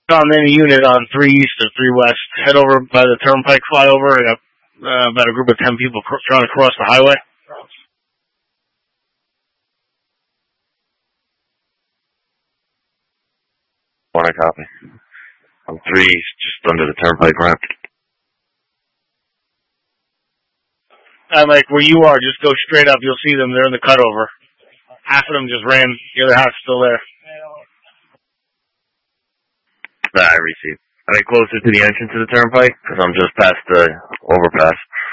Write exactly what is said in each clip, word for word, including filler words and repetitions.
On any unit on three East or three West, head over by the turnpike flyover. I got uh, about a group of ten people cr- trying to cross the highway. One, I copy. I'm three East, just under the turnpike ramp. I'm like, where you are, just go straight up. You'll see them. They're in the cutover. Half of them just ran. The other half's still there. Nah, I received. Are they closer to the entrance of the turnpike? Because I'm just past the overpass.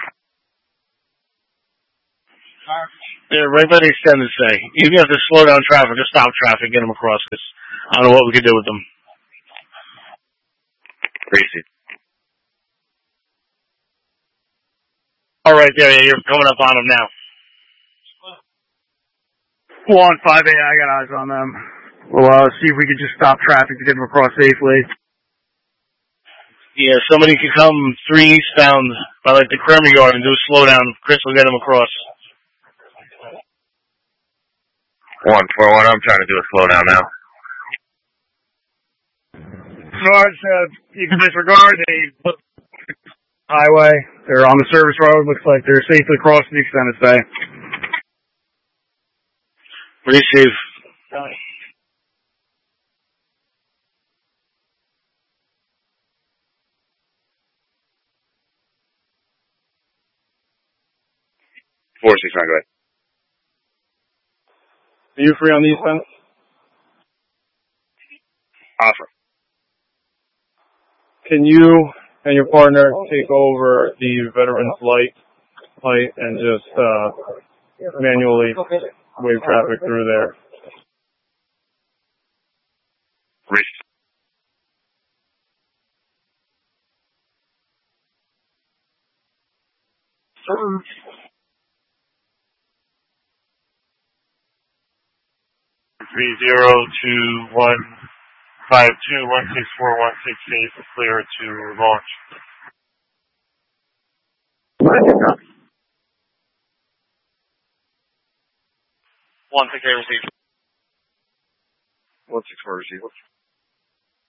They're right by the extended stay. Even if you have to slow down traffic, just stop traffic, get them across. Cause I don't know what we could do with them. Received. All right, there, yeah, you're coming up on them now. One, five A, I got eyes on them. We'll uh, see if we could just stop traffic to get them across safely. Yeah, somebody could come three eastbound by like the Kramer Yard and do a slowdown. Chris will get them across. One, four, one, I'm trying to do a slowdown now. North, uh, you can disregard the highway. They're on the service road. Looks like they're safely crossing the extended stay. Pretty safe. Four, six, nine, go ahead. Are you free on the east end? Offer. Can you and your partner take over the Veterans Light light and just uh, manually wave traffic through there? Rich. Three zero two one five two one six four one six eight. Clear to launch. One six eight received. One six four received.